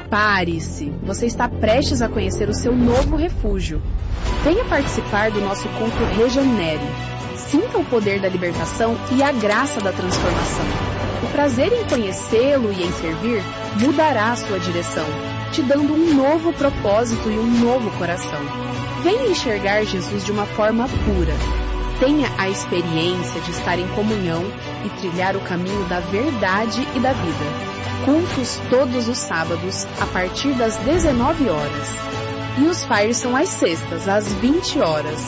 Prepare-se, você está prestes a conhecer o seu novo refúgio. Venha participar do nosso culto Regenere. Sinta o poder da libertação e a graça da transformação. O prazer em conhecê-lo e em servir mudará a sua direção, te dando um novo propósito e um novo coração. Venha enxergar Jesus de uma forma pura. Tenha a experiência de estar em comunhão e trilhar o caminho da verdade e da vida. Cultos todos os sábados, a partir das 19 horas. E os fires são às sextas, às 20 horas.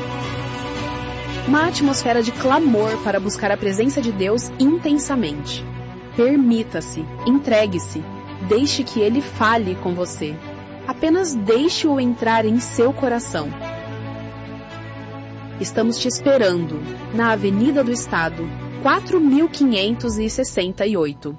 Uma atmosfera de clamor para buscar a presença de Deus intensamente. Permita-se, entregue-se, deixe que Ele fale com você. Apenas deixe-o entrar em seu coração. Estamos te esperando, na Avenida do Estado, 4568.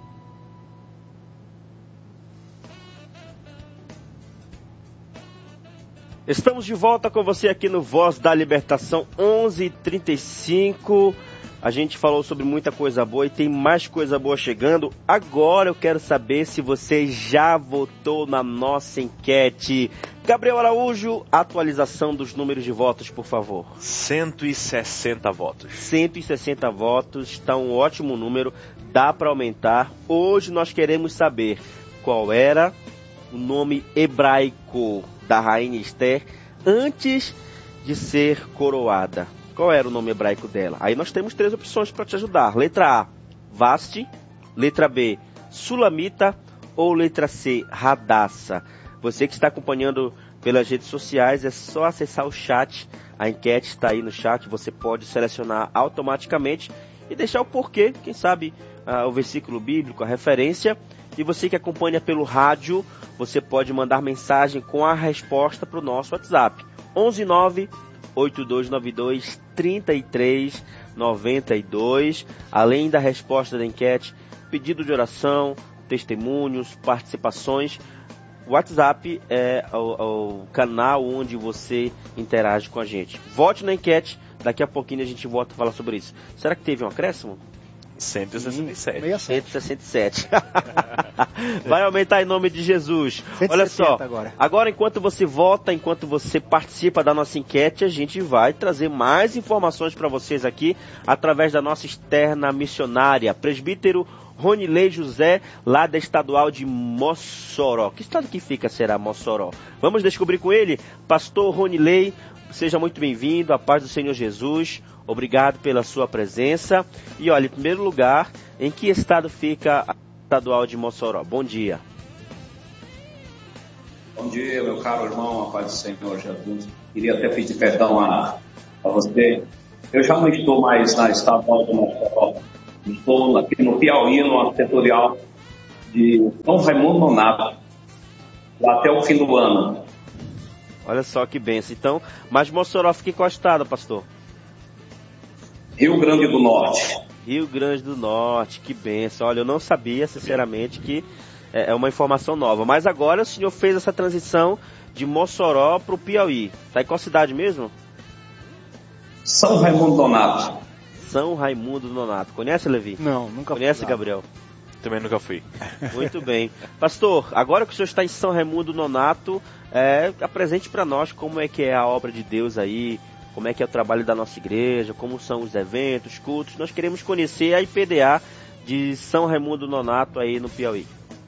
Estamos de volta com você aqui no Voz da Libertação, 11h35. A gente falou sobre muita coisa boa e tem mais coisa boa chegando. Agora eu quero saber se você já votou na nossa enquete. Gabriel Araújo, atualização dos números de votos, por favor. 160 votos. 160 votos, está um ótimo número, dá para aumentar. Hoje nós queremos saber qual era o nome hebraico da rainha Esther antes de ser coroada. Qual era o nome hebraico dela? Aí nós temos 3 opções para te ajudar. Letra A, Vasti. Letra B, Sulamita. Ou letra C, Radassa. Você que está acompanhando pelas redes sociais, é só acessar o chat. A enquete está aí no chat. Você pode selecionar automaticamente e deixar o porquê, quem sabe o versículo bíblico, a referência. E você que acompanha pelo rádio, você pode mandar mensagem com a resposta para o nosso WhatsApp. 119-8292-3392. Além da resposta da enquete, pedido de oração, testemunhos, participações. O WhatsApp é o canal onde você interage com a gente. Vote na enquete, daqui a pouquinho a gente volta a falar sobre isso. Será que teve um acréscimo? 167. 167. Vai aumentar em nome de Jesus. Olha só, agora enquanto você vota, enquanto você participa da nossa enquete, a gente vai trazer mais informações para vocês aqui através da nossa externa missionária, presbítero Ronilei José, lá da estadual de Mossoró. Que estado que fica será Mossoró? Vamos descobrir com ele. Pastor Ronilei, seja muito bem-vindo, a paz do Senhor Jesus. Obrigado pela sua presença. E olha, em primeiro lugar, em que estado fica a estadual de Mossoró? Bom dia. Bom dia, meu caro irmão, a paz do Senhor Jesus. Queria até pedir perdão a você. Eu já não estou mais na estadual de Mossoró. Estou aqui no Piauí, no setorial de São Raimundo Nonato, lá até o fim do ano. Olha só que benção. Então, mas Mossoró fica em qual estado, pastor? Rio Grande do Norte. Rio Grande do Norte, que benção. Olha, eu não sabia, sinceramente, que é uma informação nova. Mas agora o senhor fez essa transição de Mossoró para o Piauí. Está em qual cidade mesmo? São Raimundo Nonato. São Raimundo Nonato. Conhece, Levi? Não, nunca fui. Conhece, Gabriel? Também nunca fui. Muito bem. Pastor, agora que o senhor está em São Raimundo Nonato, apresente para nós como é que é a obra de Deus aí, como é que é o trabalho da nossa igreja, como são os eventos, cultos. Nós queremos conhecer a IPDA de São Raimundo Nonato aí no Piauí.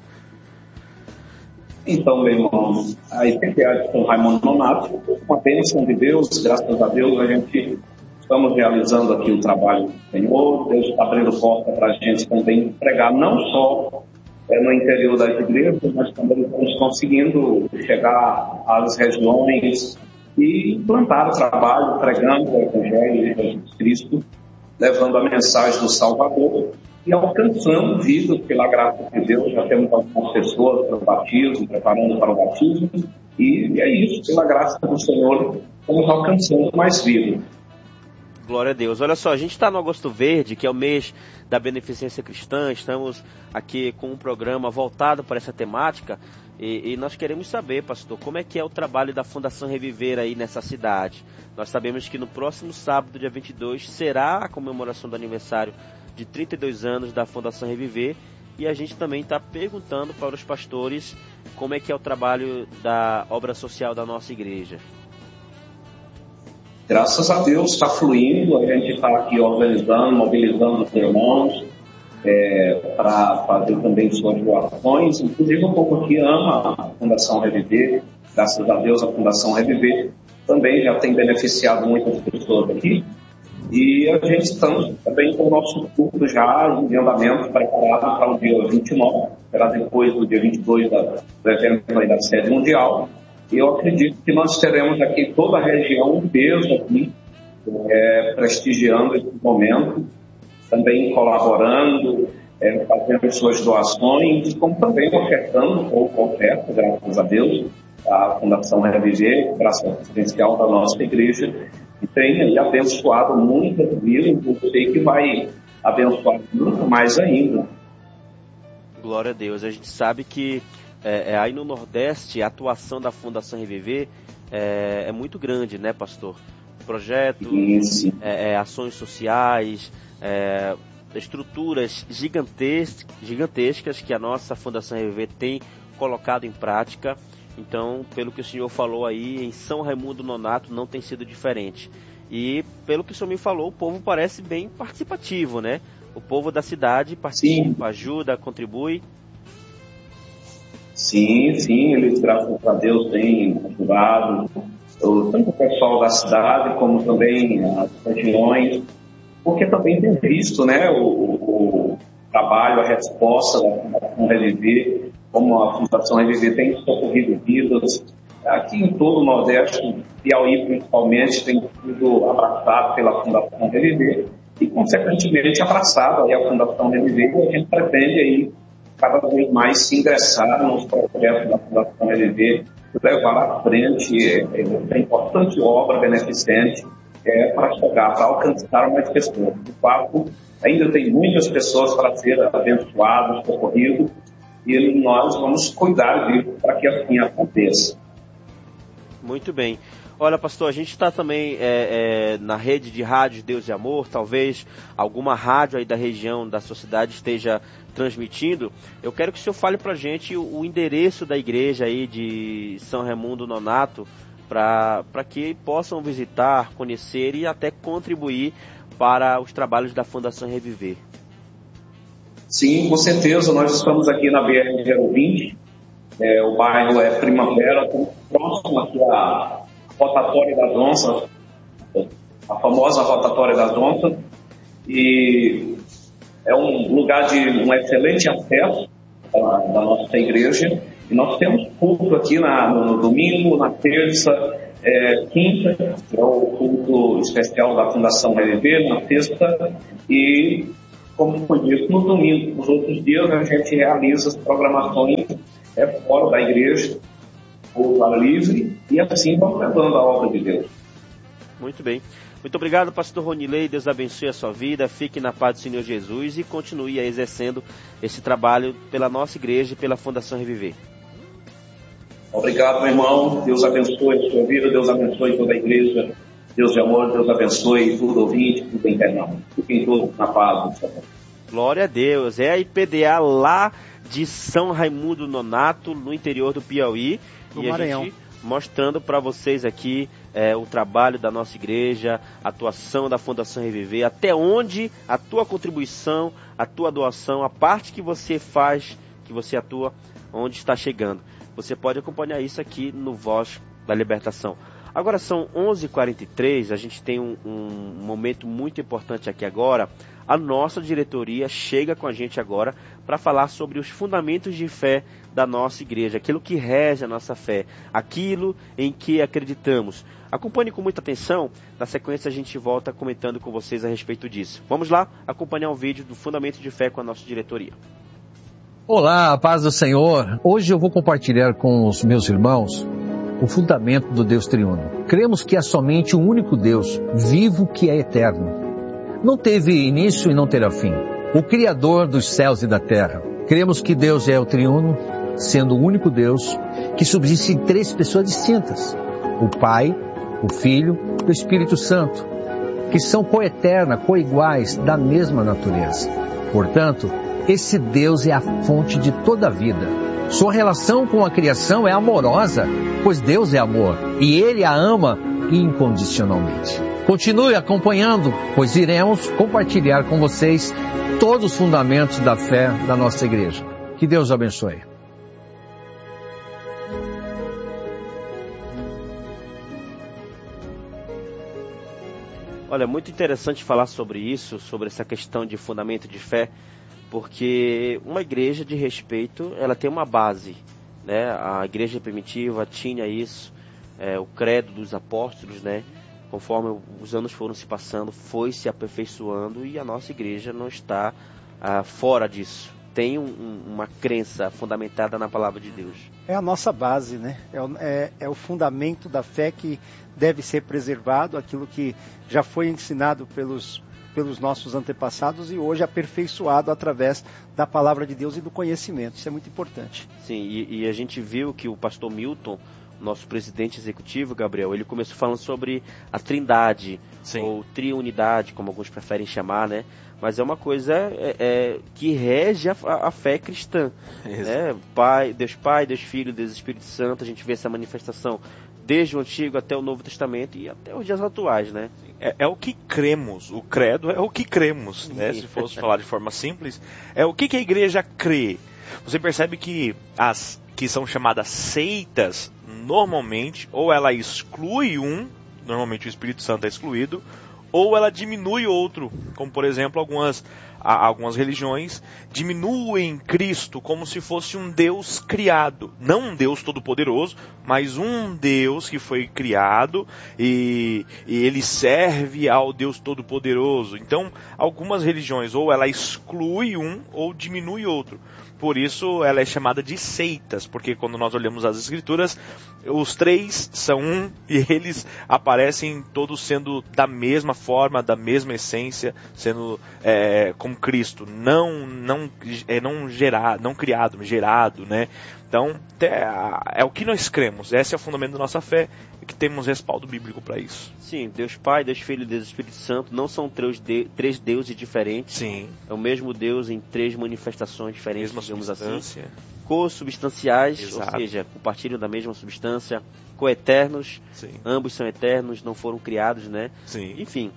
Então, meu irmão, a IPDA de São Raimundo Nonato, com a bênção de Deus, graças a Deus, a gente estamos realizando aqui o trabalho do Senhor. Deus está abrindo porta para a gente também pregar, não só no interior das igrejas, mas também estamos conseguindo chegar às regiões e implantar o trabalho, pregando o Evangelho de Jesus Cristo, levando a mensagem do Salvador e alcançando vidas pela graça de Deus. Já temos algumas pessoas para o batismo, preparando para o batismo, e é isso, pela graça do Senhor, estamos alcançando mais vidas. Glória a Deus. Olha só, a gente está no Agosto Verde, que é o mês da Beneficência Cristã. Estamos aqui com um programa voltado para essa temática e nós queremos saber, pastor, como é que é o trabalho da Fundação Reviver aí nessa cidade. Nós sabemos que no próximo sábado, dia 22, será a comemoração do aniversário de 32 anos da Fundação Reviver E a gente também está perguntando para os pastores como é que é o trabalho da obra social da nossa igreja. Graças a Deus está fluindo, a gente está aqui organizando, mobilizando os irmãos para fazer também suas doações. Inclusive o povo aqui ama a Fundação Reviver, graças a Deus a Fundação Reviver também já tem beneficiado muitas pessoas aqui. E a gente está também com o nosso culto já em andamento, preparado para o dia 29, será depois do dia 22 do evento aí da sede mundial. E eu acredito que nós teremos aqui toda a região em peso aqui, prestigiando esse momento, também colaborando, fazendo suas doações, como também ofertando um pouco oferta, graças a Deus, a Fundação Reviver, graças assistencial da nossa igreja, que tem aí abençoado muitas vidas, eu sei que vai abençoar muito mais ainda. Glória a Deus. A gente sabe que aí no Nordeste a atuação da Fundação Reviver é muito grande, né, pastor? Projetos, ações sociais, estruturas gigantescas que a nossa Fundação Reviver tem colocado em prática. Então, pelo que o senhor falou aí, em São Raimundo Nonato não tem sido diferente. E pelo que o senhor me falou, o povo parece bem participativo, né? O povo da cidade participa, ajuda, contribui. Sim, eles, graças a Deus, têm ajudado tanto o pessoal da cidade como também as regiões, porque também tem visto, né, o trabalho, a resposta da Fundação Reviver, como a Fundação Reviver tem socorrido vidas. Aqui em todo o Nordeste, Piauí principalmente, tem sido abraçado pela Fundação Reviver e, consequentemente, abraçado aí a Fundação Reviver, e a gente pretende aí cada vez mais se ingressar nos projetos da Fundação Reviver, levar à frente essa importante obra beneficente para chegar, para alcançar mais pessoas. De fato, ainda tem muitas pessoas para ser abençoadas, socorridas, e nós vamos cuidar disso para que assim aconteça. Muito bem. Olha, pastor, a gente está também na rede de rádio Deus e Amor, talvez alguma rádio aí da região, da sua cidade esteja transmitindo. Eu quero que o senhor fale para a gente o endereço da igreja aí de São Raimundo Nonato, para que possam visitar, conhecer e até contribuir para os trabalhos da Fundação Reviver. Sim, com certeza. Nós estamos aqui na BR-020, o bairro é Primavera, próximo aqui à Rotatória das Onças, a famosa Rotatória das Onças, e é um lugar de um excelente acesso da nossa igreja. E nós temos culto aqui no domingo, na terça, quinta, que é o culto especial da Fundação Reviver, na sexta, e, como foi dito, no domingo. Nos outros dias a gente realiza as programações fora da igreja, ou ar livre, e assim vamos levando a obra de Deus. Muito bem. Muito obrigado, pastor Ronilei. Deus abençoe a sua vida. Fique na paz do Senhor Jesus e continue exercendo esse trabalho pela nossa igreja e pela Fundação Reviver. Obrigado, meu irmão. Deus abençoe a sua vida. Deus abençoe toda a igreja. Deus de amor. Deus abençoe tudo ouvinte, tudo internauta. Fiquem todos na paz do Senhor. Glória a Deus. É a IPDA lá de São Raimundo Nonato, no interior do Piauí. No e Maranhão. A gente mostrando para vocês aqui o trabalho da nossa igreja, a atuação da Fundação Reviver, até onde a tua contribuição, a tua doação, a parte que você faz, que você atua, onde está chegando. Você pode acompanhar isso aqui no Voz da Libertação. Agora são 11h43, a gente tem um momento muito importante aqui agora. A nossa diretoria chega com a gente agora para falar sobre os fundamentos de fé da nossa igreja, aquilo que rege a nossa fé, aquilo em que acreditamos. Acompanhe com muita atenção, na sequência a gente volta comentando com vocês a respeito disso. Vamos lá acompanhar um vídeo do Fundamento de Fé com a nossa diretoria. Olá, a paz do Senhor. Hoje eu vou compartilhar com os meus irmãos o fundamento do Deus triuno. Cremos que há somente um único Deus, vivo, que é eterno. Não teve início e não terá fim. O Criador dos céus e da terra. Cremos que Deus é o triuno, sendo o único Deus que subsiste em três pessoas distintas. O Pai, o Filho e o Espírito Santo, que são coeterna, coiguais, da mesma natureza. Portanto, Esse Deus é a fonte de toda a vida. Sua relação com a criação é amorosa, pois Deus é amor e Ele a ama incondicionalmente. Continue acompanhando, pois iremos compartilhar com vocês todos os fundamentos da fé da nossa igreja. Que Deus abençoe. Olha, muito interessante falar sobre isso, sobre essa questão de fundamento de fé, porque uma igreja de respeito, ela tem uma base, né? A igreja primitiva tinha isso, o credo dos apóstolos, né? Conforme os anos foram se passando, foi se aperfeiçoando, e a nossa igreja não está fora disso. Tem uma crença fundamentada na palavra de Deus. É a nossa base, né? É o fundamento da fé que deve ser preservado, aquilo que já foi ensinado pelos nossos antepassados e hoje aperfeiçoado através da palavra de Deus e do conhecimento. Isso é muito importante. Sim, e a gente viu que o pastor Milton, nosso presidente executivo, Gabriel, ele começou falando sobre a trindade, sim, ou triunidade, como alguns preferem chamar, né? Mas é uma coisa que rege a fé cristã, né? Deus Filho, Deus Espírito Santo. A gente vê essa manifestação desde o Antigo até o Novo Testamento e até os dias atuais, né? É o que cremos, o credo é o que cremos, né? Se fosse falar de forma simples, é o que a igreja crê. Você percebe que as que são chamadas seitas, normalmente, ou ela exclui normalmente o Espírito Santo é excluído, ou ela diminui outro, como por exemplo algumas religiões diminuem Cristo como se fosse um Deus criado, não um Deus todo-poderoso, mas um Deus que foi criado e ele serve ao Deus todo-poderoso. Então, algumas religiões ou ela exclui um ou diminui outro. Por isso ela é chamada de seitas, porque quando nós olhamos as escrituras, os três são um e eles aparecem todos sendo da mesma forma, da mesma essência, sendo como Cristo, não criado, gerado, né? Então, é o que nós cremos, esse é o fundamento da nossa fé, e que temos respaldo bíblico para isso. Sim, Deus Pai, Deus Filho e Deus Espírito Santo não são três deuses diferentes. Sim. É o mesmo Deus em três manifestações diferentes, mesma digamos substância. Assim. Co-substanciais, exato, ou seja, compartilham da mesma substância, coeternos, sim, ambos são eternos, não foram criados, né? Sim. Enfim,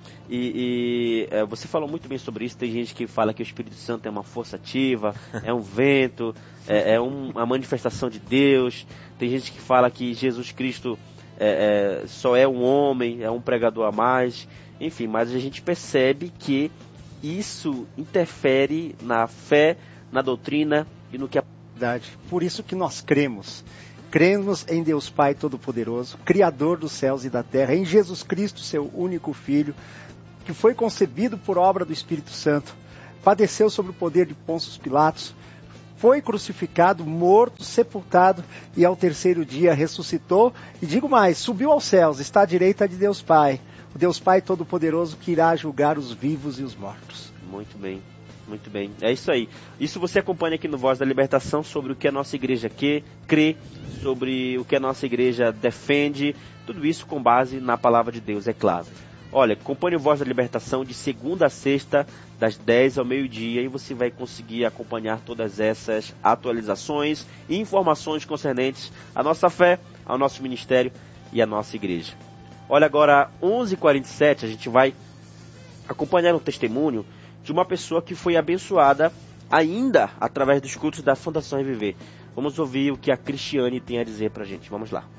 você falou muito bem sobre isso. Tem gente que fala que o Espírito Santo é uma força ativa, é um vento, uma manifestação de Deus. Tem gente que fala que Jesus Cristo só é um homem, é um pregador a mais. Enfim, mas a gente percebe que isso interfere na fé, na doutrina e no que a... Por isso que nós cremos em Deus Pai Todo-Poderoso, Criador dos céus e da terra, em Jesus Cristo, seu único Filho, que foi concebido por obra do Espírito Santo, padeceu sob o poder de Pôncio Pilatos, foi crucificado, morto, sepultado e ao terceiro dia ressuscitou, e digo mais, subiu aos céus, está à direita de Deus Pai, o Deus Pai Todo-Poderoso que irá julgar os vivos e os mortos. Muito bem. Muito bem, é isso aí. Isso você acompanha aqui no Voz da Libertação, sobre o que a nossa igreja crê, sobre o que a nossa igreja defende, tudo isso com base na palavra de Deus, é claro. Olha, acompanhe o Voz da Libertação de segunda a sexta, das 10 ao meio-dia, e você vai conseguir acompanhar todas essas atualizações e informações concernentes à nossa fé, ao nosso ministério e à nossa igreja. Olha, agora 11h47, a gente vai acompanhar um testemunho de uma pessoa que foi abençoada ainda através dos cultos da Fundação Reviver. Vamos ouvir o que a Cristiane tem a dizer pra gente. Vamos lá.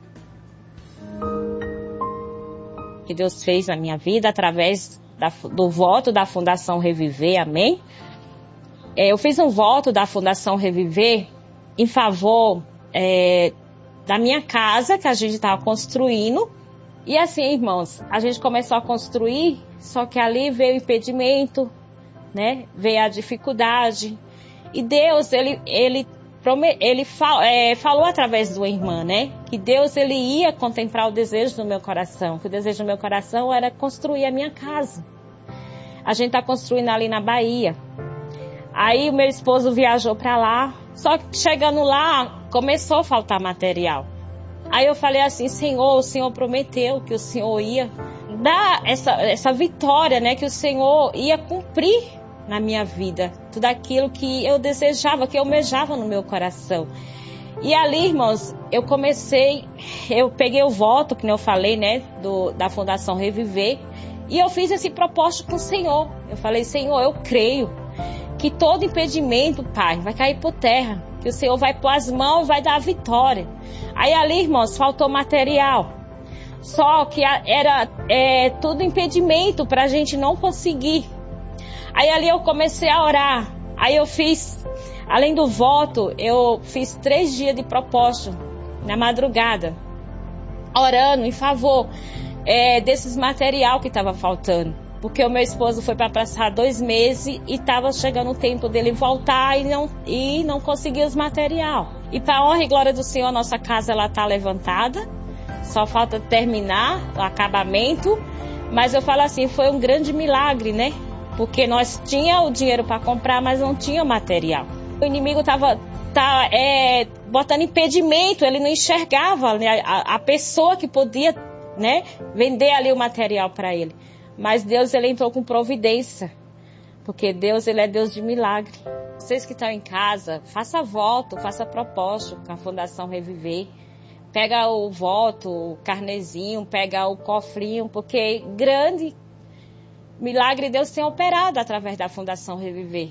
Que Deus fez na minha vida através do voto da Fundação Reviver, amém? Eu fiz um voto da Fundação Reviver em favor da minha casa que a gente estava construindo. E assim, irmãos, a gente começou a construir, só que ali veio o impedimento, né? Veio a dificuldade. E Deus, ele falou através de uma irmã, né? Que Deus, ele ia contemplar o desejo do meu coração. Que o desejo do meu coração era construir a minha casa. A gente tá construindo ali na Bahia. Aí o meu esposo viajou para lá. Só que chegando lá, começou a faltar material. Aí eu falei assim, Senhor, o Senhor prometeu que o Senhor ia dar essa vitória, né? Que o Senhor ia cumprir na minha vida, tudo aquilo que eu desejava, que eu almejava no meu coração. E ali, irmãos, eu peguei o voto, que eu falei, né, da Fundação Reviver, e eu fiz esse propósito com o Senhor. Eu falei, Senhor, eu creio que todo impedimento, Pai, vai cair por terra, que o Senhor vai pôr as mãos e vai dar a vitória. Aí ali, irmãos, faltou material. Só que era tudo impedimento para a gente não conseguir. Aí ali eu comecei a orar. Aí eu fiz, além do voto, eu fiz 3 dias de propósito na madrugada, orando em favor desses material que estava faltando. Porque o meu esposo foi para passar 2 meses e estava chegando o tempo dele voltar e não conseguia os material. E para a honra e glória do Senhor, nossa casa está levantada. Só falta terminar o acabamento. Mas eu falo assim, foi um grande milagre, né? Porque nós tínhamos o dinheiro para comprar, mas não tinha o material. O inimigo estava botando impedimento, ele não enxergava, né, a pessoa que podia, né, vender ali o material para ele. Mas Deus, ele entrou com providência, porque Deus, ele é Deus de milagre. Vocês que estão em casa, faça voto, faça propósito com a Fundação Reviver. Pega o voto, o carnezinho, pega o cofrinho, porque grande milagre Deus tem operado através da Fundação Reviver.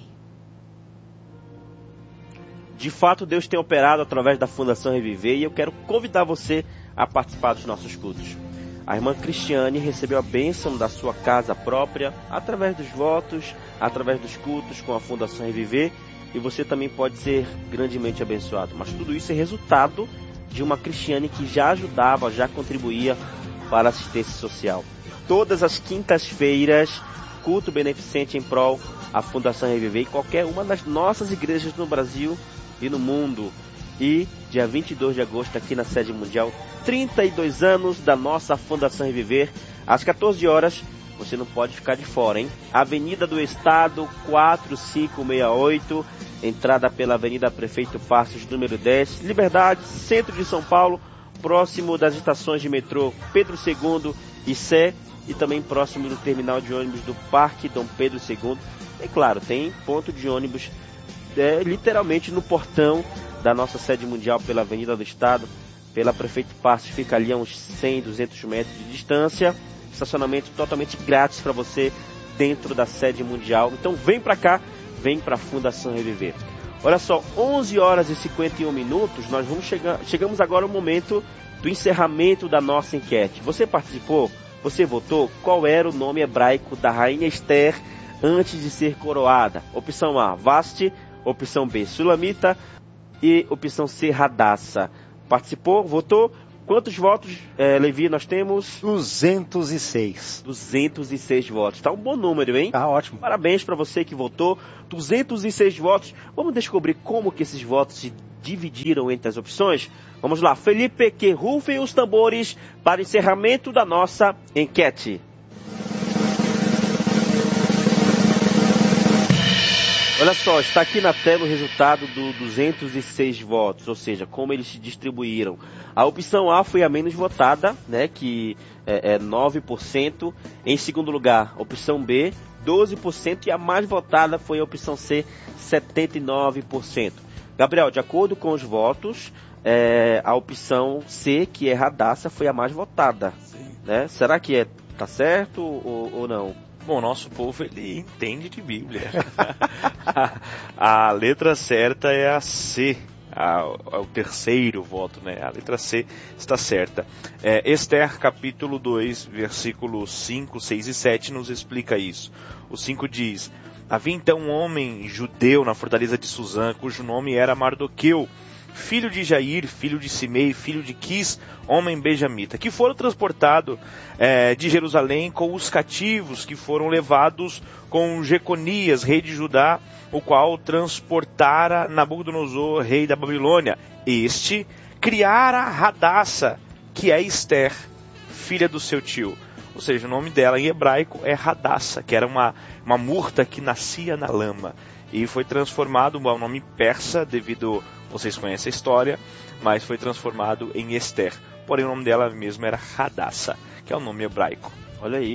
De fato, Deus tem operado através da Fundação Reviver e eu quero convidar você a participar dos nossos cultos. A irmã Cristiane recebeu a bênção da sua casa própria através dos votos, através dos cultos com a Fundação Reviver, e você também pode ser grandemente abençoado. Mas tudo isso é resultado de uma Cristiane que já ajudava, já contribuía para a assistência social. Todas as quintas-feiras, culto beneficente em prol à Fundação Reviver em qualquer uma das nossas igrejas no Brasil e no mundo. E dia 22 de agosto aqui na sede mundial, 32 anos da nossa Fundação Reviver, às 14 horas, você não pode ficar de fora, hein? Avenida do Estado, 4568, entrada pela Avenida Prefeito Passos, número 10, Liberdade, centro de São Paulo, próximo das estações de metrô Pedro II e Sé, e também próximo do terminal de ônibus do Parque Dom Pedro II. E claro, tem ponto de ônibus literalmente no portão da nossa sede mundial pela Avenida do Estado, pela Prefeito Passos, fica ali a uns 100, 200 metros de distância, estacionamento totalmente grátis para você dentro da sede mundial. Então vem para cá, vem para a Fundação Reviver. Olha só, 11 horas e 51 minutos, nós chegamos agora ao momento do encerramento da nossa enquete. Você participou? Você votou? Qual era o nome hebraico da rainha Esther antes de ser coroada? Opção A, Vasti. Opção B, Sulamita. E opção C, Radassa. Participou? Votou? Quantos votos, Levi, nós temos? 206. 206 votos. Tá um bom número, hein? Tá ótimo. Parabéns para você que votou. 206 votos. Vamos descobrir como que esses votos se dividiram entre as opções? Vamos lá. Felipe, que rufem os tambores para encerramento da nossa enquete. Olha só, está aqui na tela o resultado do 206 votos, ou seja, como eles se distribuíram. A opção A foi a menos votada, né, que é 9%. Em segundo lugar, opção B, 12%. E a mais votada foi a opção C, 79%. Gabriel, de acordo com os votos, a opção C, que é Radassa, foi a mais votada. Né? Será que tá certo ou não? Bom, nosso povo, ele entende de Bíblia. A letra certa é a C, o terceiro voto, né? A letra C está certa. Esther, capítulo 2, versículos 5, 6 e 7 nos explica isso. O 5 diz: havia então um homem judeu na fortaleza de Suzã, cujo nome era Mardoqueu, filho de Jair, filho de Simei, filho de Quis, homem benjamita, que foram transportados de Jerusalém com os cativos que foram levados com Jeconias, rei de Judá, o qual transportara Nabucodonosor, rei da Babilônia. Este criara Radassa, que é Esther, filha do seu tio. Ou seja, o nome dela em hebraico é Radassa, que era uma murta que nascia na lama. E foi transformado, o nome persa, devido, vocês conhecem a história, mas foi transformado em Esther. Porém o nome dela mesmo era Radassa, que é o nome hebraico. Olha aí,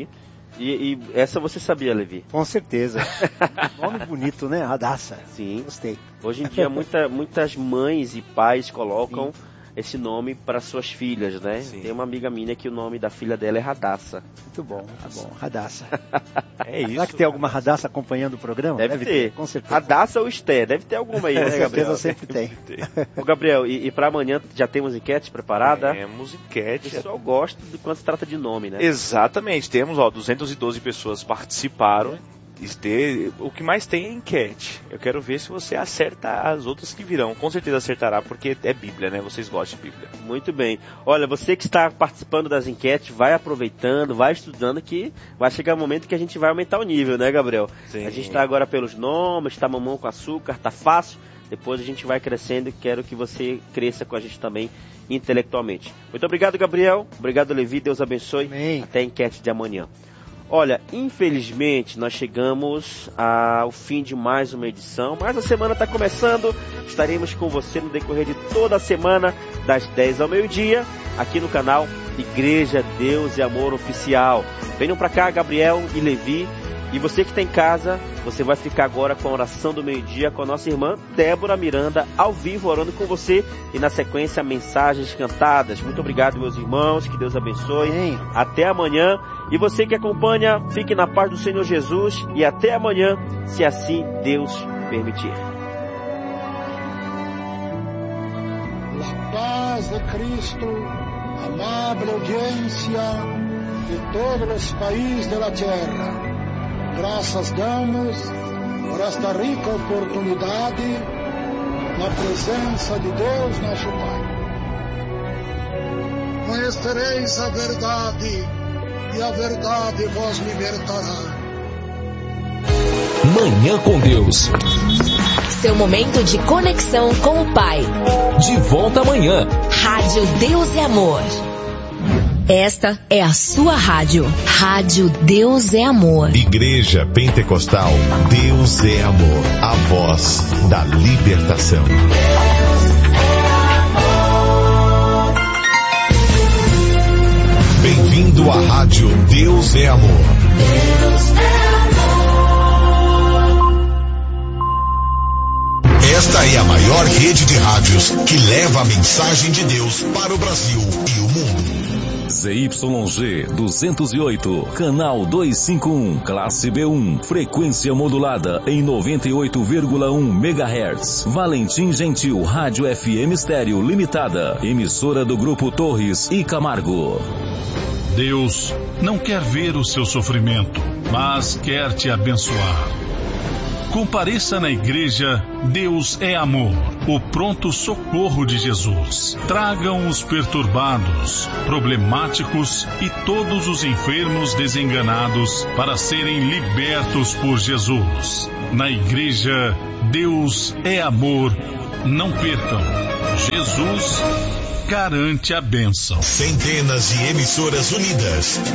E essa você sabia, Levi? Com certeza. Nome bonito, né? Hadassah. Sim. Gostei. Hoje em dia muitas mães e pais colocam esse nome para suas filhas, né? Sim. Tem uma amiga minha que o nome da filha dela é Hadassah. Muito bom. Hadassah. É isso. Será que tem alguma Hadassah acompanhando o programa? Deve ter. Com certeza. Hadassah ou Esté, deve ter alguma aí, Com né, Gabriel? certeza sempre tem. Ô, Gabriel, e para amanhã já temos enquete preparada? Temos O enquete. pessoal gosta de quando se trata de nome, né? Exatamente, temos 212 pessoas participaram. O que mais tem é enquete. Eu quero ver se você acerta as outras que virão. Com certeza acertará, porque é Bíblia, né? Vocês gostam de Bíblia. Muito bem. Olha, você que está participando das enquetes, vai aproveitando, vai estudando, que vai chegar um momento que a gente vai aumentar o nível, né, Gabriel? Sim. A gente está agora pelos nomes, está mamão com açúcar, tá fácil. Depois a gente vai crescendo e quero que você cresça com a gente também intelectualmente. Muito obrigado, Gabriel. Obrigado, Levi. Deus abençoe. Amém. Até a enquete de amanhã. Olha, infelizmente nós chegamos ao fim de mais uma edição, mas a semana está começando. Estaremos com você no decorrer de toda a semana, das 10 ao meio-dia, aqui no canal Igreja Deus e Amor Oficial. Venham para cá, Gabriel e Levi. E você que está em casa, você vai ficar agora com a oração do meio-dia com a nossa irmã Débora Miranda, ao vivo, orando com você. E na sequência, mensagens cantadas. Muito obrigado, meus irmãos. Que Deus abençoe. Amém. Até amanhã. E você que acompanha, fique na paz do Senhor Jesus. E até amanhã, se assim Deus permitir. La paz de Cristo, amable audiencia de todos los países de la tierra. Graças damos por esta rica oportunidade na presença de Deus nosso Pai. Conhecereis a verdade e a verdade vos libertará. Manhã com Deus. Seu momento de conexão com o Pai. De volta amanhã. Rádio Deus e Amor. Esta é a sua rádio. Rádio Deus é Amor. Igreja Pentecostal Deus é Amor. A voz da libertação. Bem-vindo à Rádio Deus é Amor. Deus é amor. Esta é a maior rede de rádios que leva a mensagem de Deus para o Brasil e o mundo. ZYG 208, canal 251, classe B1, frequência modulada em 98,1 MHz. Valentim Gentil, Rádio FM Estéreo Limitada, emissora do Grupo Torres e Camargo. Deus não quer ver o seu sofrimento, mas quer te abençoar. Compareça na igreja Deus é Amor, o pronto socorro de Jesus. Tragam os perturbados, problemáticos e todos os enfermos desenganados para serem libertos por Jesus. Na igreja Deus é Amor, não percam. Jesus garante a bênção. Centenas de emissoras unidas.